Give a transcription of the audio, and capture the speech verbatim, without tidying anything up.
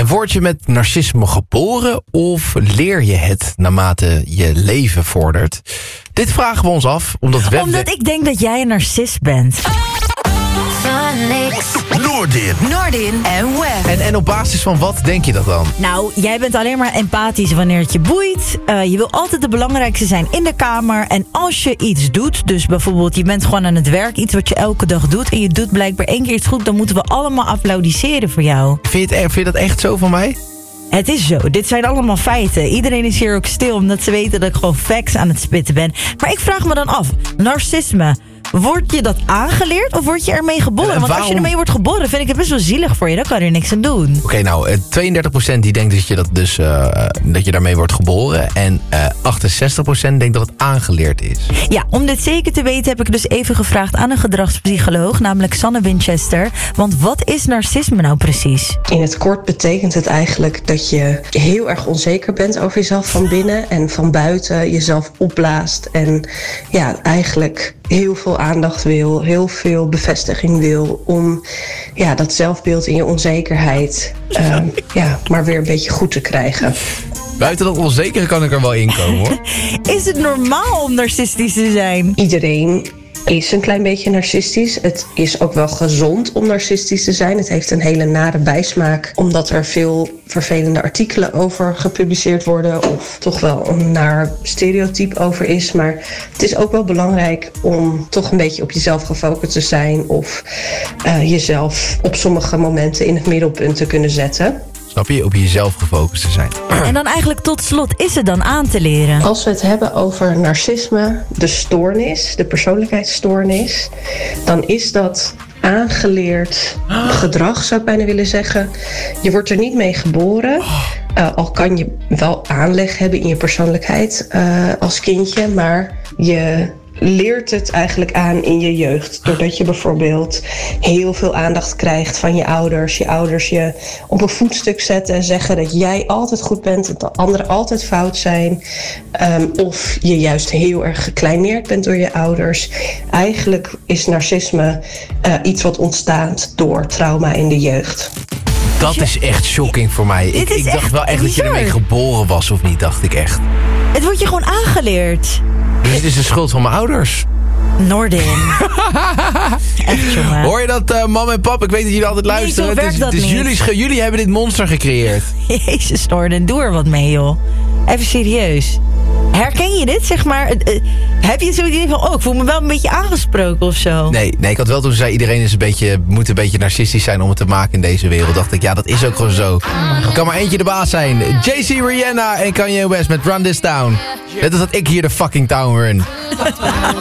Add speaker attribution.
Speaker 1: En word je met narcisme geboren of leer je het naarmate je leven vordert? Dit vragen we ons af, omdat we...
Speaker 2: Omdat ik denk dat jij een narcist bent.
Speaker 3: Noordin.
Speaker 4: Noordin en Web.
Speaker 1: En, en op basis van wat denk je dat dan?
Speaker 2: Nou, jij bent alleen maar empathisch wanneer het je boeit. Uh, je wil altijd de belangrijkste zijn in de kamer. En als je iets doet, dus bijvoorbeeld je bent gewoon aan het werk, iets wat je elke dag doet, en je doet blijkbaar één keer iets goed, dan moeten we allemaal applaudisseren voor jou.
Speaker 1: Vind je, het, vind je dat echt zo van mij?
Speaker 2: Het is zo. Dit zijn allemaal feiten. Iedereen is hier ook stil omdat ze weten dat ik gewoon facts aan het spitten ben. Maar ik vraag me dan af, narcisme, word je dat aangeleerd of word je ermee geboren? Want
Speaker 1: waarom...
Speaker 2: als je ermee wordt geboren, vind ik het best wel zielig voor je. Dan kan je er niks aan doen.
Speaker 1: Oké, okay, nou, tweeëndertig procent die denkt dat je, dat dus, uh, dat je daarmee wordt geboren. En uh, achtenzestig procent denkt dat het aangeleerd is.
Speaker 2: Ja, om dit zeker te weten heb ik dus even gevraagd aan een gedragspsycholoog, namelijk Sanne Winchester. Want wat is narcisme nou precies?
Speaker 5: In het kort betekent het eigenlijk dat je heel erg onzeker bent over jezelf van binnen en van buiten, jezelf opblaast en ja, eigenlijk heel veel aandacht wil, heel veel bevestiging wil om ja, dat zelfbeeld in je onzekerheid uh, ja, maar weer een beetje goed te krijgen.
Speaker 1: Buiten dat onzekere kan ik er wel in komen, hoor.
Speaker 2: Is het normaal om narcistisch te zijn?
Speaker 5: Iedereen is een klein beetje narcistisch. Het is ook wel gezond om narcistisch te zijn. Het heeft een hele nare bijsmaak, omdat er veel vervelende artikelen over gepubliceerd worden of toch wel een naar stereotype over is. Maar het is ook wel belangrijk om toch een beetje op jezelf gefocust te zijn of uh, jezelf op sommige momenten in het middelpunt te kunnen zetten.
Speaker 1: Snap je? Op jezelf gefocust te zijn.
Speaker 2: En dan eigenlijk tot slot, is het dan aan te leren?
Speaker 5: Als we het hebben over narcisme, de stoornis, de persoonlijkheidsstoornis, dan is dat aangeleerd gedrag, zou ik bijna willen zeggen. Je wordt er niet mee geboren. Uh, al kan je wel aanleg hebben in je persoonlijkheid uh, als kindje, maar je leert het eigenlijk aan in je jeugd. Doordat je bijvoorbeeld heel veel aandacht krijgt van je ouders. Je ouders je op een voetstuk zetten en zeggen dat jij altijd goed bent en dat anderen altijd fout zijn. Um, of je juist heel erg gekleineerd bent door je ouders. Eigenlijk is narcisme uh, iets wat ontstaat door trauma in de jeugd.
Speaker 1: Dat is echt shocking voor mij. Ik, ik dacht wel echt bizar dat je ermee geboren was of niet, dacht ik echt.
Speaker 2: Het wordt je gewoon aangeleerd.
Speaker 1: Dus het is de schuld van mijn ouders.
Speaker 2: Noordin. Echt, jongen.
Speaker 1: Hoor je dat, uh, mam en pap? Ik weet dat jullie altijd luisteren.
Speaker 2: Nee, zo werkt
Speaker 1: het is,
Speaker 2: dat
Speaker 1: het is
Speaker 2: niet.
Speaker 1: Jullie, jullie hebben dit monster gecreëerd.
Speaker 2: Jezus, Noordin, doe er wat mee, joh. Even serieus. Herken je dit, zeg maar? Uh, heb je zo'n idee van, oh, ik voel me wel een beetje aangesproken of zo?
Speaker 1: Nee, nee, ik had wel toen ze zei, iedereen is een beetje, moet een beetje narcistisch zijn om het te maken in deze wereld. Dacht ik, ja, dat is ook gewoon zo. Er kan maar eentje de baas zijn. Jay Z, Rihanna en Kanye West met Run This Town. Net als dat ik hier de fucking town run.